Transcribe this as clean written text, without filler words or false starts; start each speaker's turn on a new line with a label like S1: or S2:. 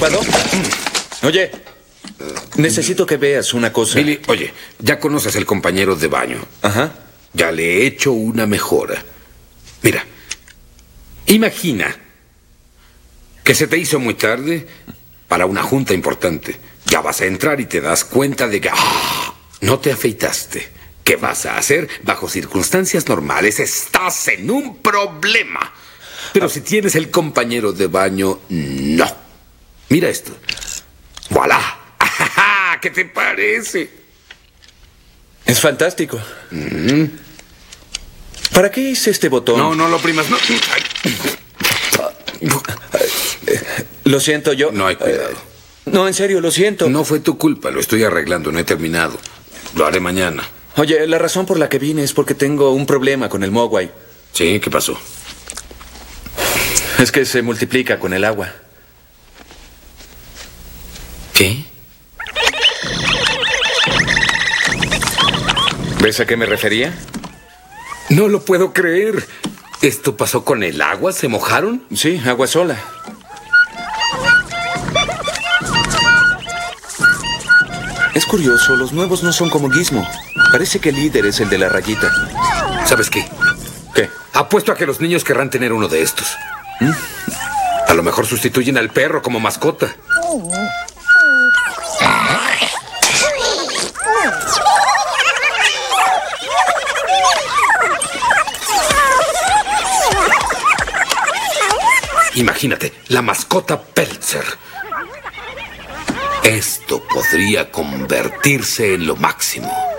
S1: ocupado? Oye, necesito que veas una cosa.
S2: Billy, oye, ya conoces el compañero de baño.
S1: Ajá.
S2: Ya le he hecho una mejora. Mira, imagina que se te hizo muy tarde para una junta importante. Ya vas a entrar y te das cuenta de que no te afeitaste. ¿Qué vas a hacer? Bajo circunstancias normales estás en un problema. Pero si tienes el compañero de baño, no. Mira esto. ¡Voilà! ¿Qué te parece?
S1: Es fantástico. ¿Para qué hice este botón?
S2: No lo oprimas. No.
S1: Lo siento, yo...
S2: No hay cuidado.
S1: No, en serio, lo siento.
S2: No fue tu culpa, lo estoy arreglando, no he terminado. Lo haré mañana.
S1: Oye, la razón por la que vine es porque tengo un problema con el mogwai.
S2: Sí, ¿qué pasó?
S1: Es que se multiplica con el agua.
S2: ¿Qué?
S1: ¿Ves a qué me refería?
S2: No lo puedo creer. ¿Esto pasó con el agua? ¿Se mojaron?
S1: Sí, agua sola. Es curioso, los nuevos no son como Gizmo. Parece que el líder es el de la rayita.
S2: ¿Sabes qué?
S1: ¿Qué?
S2: Apuesto a que los niños querrán tener uno de estos. A lo mejor sustituyen al perro como mascota. Imagínate, la mascota Peltzer. Esto podría convertirse en lo máximo.